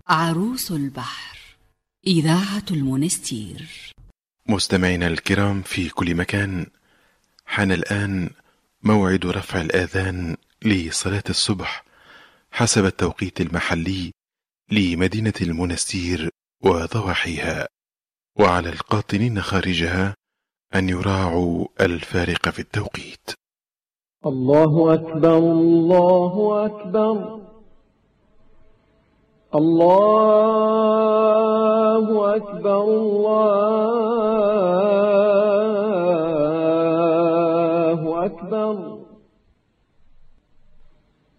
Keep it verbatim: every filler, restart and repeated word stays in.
عروس البحر، إذاعة المونستير. مستمعينا الكرام في كل مكان، حان الآن موعد رفع الآذان لصلاة الصبح حسب التوقيت المحلي لمدينة المونستير وضواحيها، وعلى القاطنين خارجها أن يراعوا الفارق في التوقيت. الله أكبر، الله أكبر، الله أكبر، الله